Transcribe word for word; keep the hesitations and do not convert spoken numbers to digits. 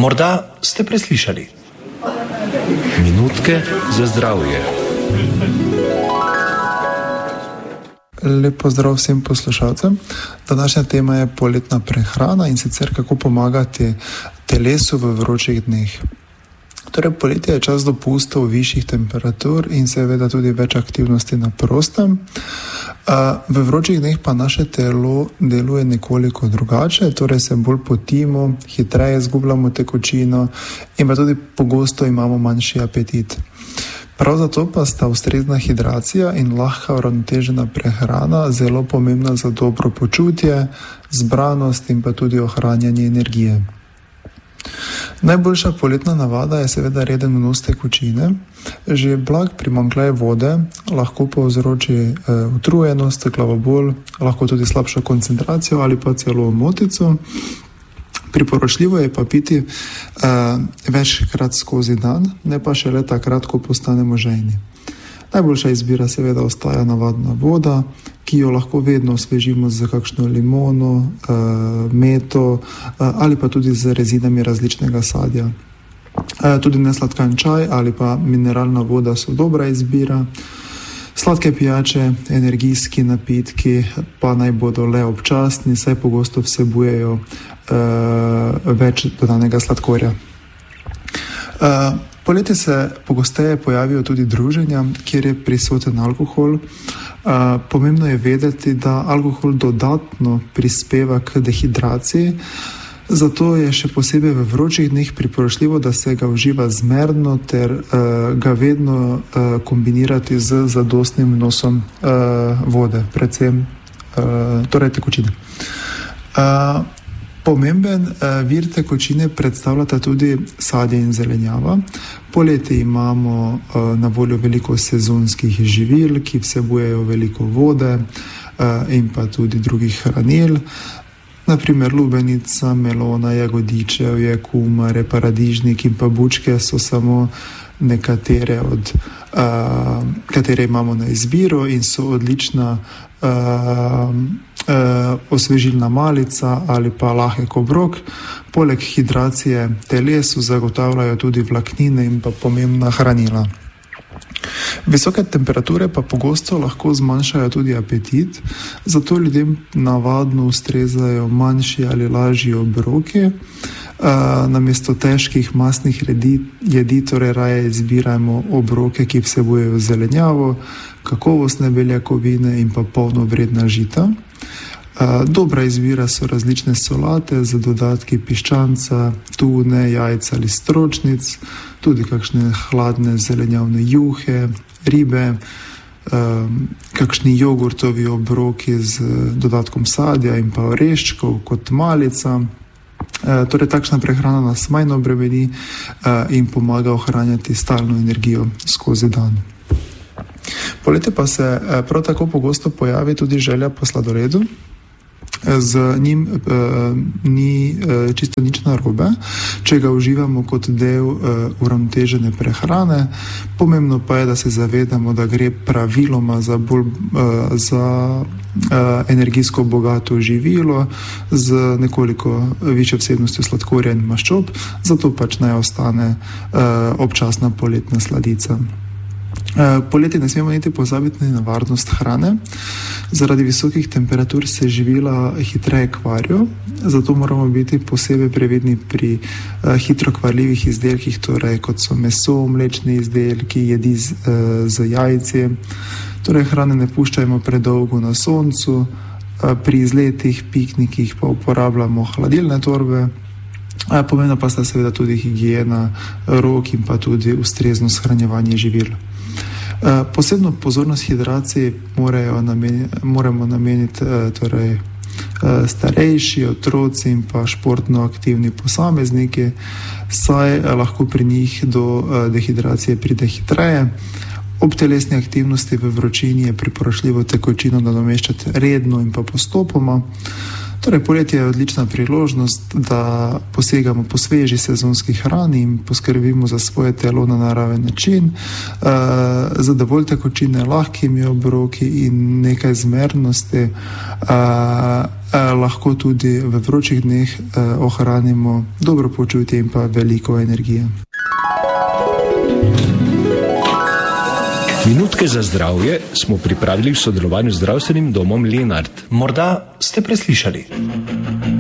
Morda ste preslišali. Minutke za zdravje. Lep pozdrav vsem poslušalcem. Današnja tema je poletna prehrana in sicer kako pomagati telesu v vročih dneh. Torej, poletje je čas dopustov višjih temperatur in seveda tudi več aktivnosti na prostem. V vročih dneh pa naše telo deluje nekoliko drugače, torej se bolj potimo, hitreje izgubljamo tekočino in pa tudi pogosto imamo manjši apetit. Prav zato pa sta ustrezna hidracija in lahka uravnotežena prehrana zelo pomembna za dobro počutje, zbranost in pa tudi ohranjanje energije. Najboljša poletna navada je seveda reden vnos tekočine. Že blag primanjkljaj vode lahko povzroči e, utrujenost, glavobol, lahko tudi slabšo koncentracijo ali pa celo omotico. Priporočljivo je pa piti e, večkrat skozi dan, ne pa šele takrat, ko postanemo žejni. Najboljša izbira seveda ostaja navadna voda, ki jo lahko vedno osvežimo z kakšno limono, e, meto e, ali pa tudi z rezinami različnega sadja. E, tudi nesladkan čaj ali pa mineralna voda so dobra izbira. Sladke pijače, energijski napitki pa naj bodo le občasni, saj pogosto vsebujejo uh, več dodanega sladkorja. Uh, poleti se pogosteje pojavijo tudi druženja, kjer je prisoten alkohol. Uh, pomembno je vedeti, da alkohol dodatno prispeva k dehidraciji, zato je še posebej v vročih dneh priporočljivo, da se ga uživa zmerno ter uh, ga vedno uh, kombinirati z zadostnim vnosom uh, vode, predvsem uh, torej tekočine. Uh, pomemben uh, vir tekočine predstavljata tudi sadje in zelenjava. Poleti imamo uh, na voljo veliko sezonskih živil, ki vsebujejo veliko vode uh, in pa tudi drugih hranil. Naprimer lubenica, melona, jagodičevje, kumare, paradižnik in pa bučke so samo nekatere od uh, katere imamo na izbiro in so odlična uh, uh, osvežilna malica ali pa lahek obrok. Poleg hidracije telesu zagotavljajo tudi vlaknine in pa pomembna hranila. Visoke temperature pa pogosto lahko zmanjšajo tudi apetit, zato ljudem navadno ustrezajo manjši ali lažji obroki. Uh, namesto težkih masnih jedi, jedi torej raje izbirajmo obroke, ki vsebujejo zelenjavo, kakovostne beljakovine in pa polnovredna žita. Uh, dobra izbira so različne solate z dodatki piščanca, tune, jajca ali stročnic, tudi kakšne hladne zelenjavne juhe, ribe, um, kakšni jogurtovi obroki z dodatkom sadja in pa oreščkov kot malica. Uh, torej takšna prehrana nas manj obremeni uh, in pomaga ohranjati stalno energijo skozi dan. Poleti pa se uh, prav tako pogosto pojavi tudi želja po sladoledu. Z njim uh, ni uh, čisto nič narobe, če ga uživamo kot del uh, uravnotežene prehrane. Pomembno pa je, da se zavedamo, da gre praviloma za bolj uh, za uh, energijsko bogato živilo z nekoliko višjo vsebnostjo sladkorja in maščob, zato pač naj ostane uh, občasna poletna sladica. Poleti ne smemo niti pozabiti na varnost hrane. Zaradi visokih temperatur se živila hitreje kvarijo, zato moramo biti posebej previdni pri uh, hitro kvarljivih izdelkih, torej kot so meso, mlečni izdelki, jedi z, uh, z jajci. Torej hrane ne puščajmo predolgo na soncu, uh, pri izletih, piknikih pa uporabljamo hladilne torbe. Uh, pomembna pa sta seveda tudi higiena rok in pa tudi ustrezno shranjevanje živil. Posebno pozornost hidraciji nameni, moramo nameniti torej, starejši, otroci in pa športno aktivni posamezniki, saj lahko pri njih do dehidracije pride hitreje. Ob telesni aktivnosti v vročini je priporočljivo tekočino nadomeščati redno in pa postopoma. Torej, poletje je odlična priložnost, da posegamo po sveži sezonski hrani in poskrbimo za svoje telo na naraven način, z dovolj tekočine, lahkimi obroki in nekaj zmernosti. Lahko tudi v vročih dneh ohranimo dobro počutje in pa veliko energije. Minutke za zdravje smo pripravili v sodelovanju z zdravstvenim domom Lenart. Morda ste preslišali.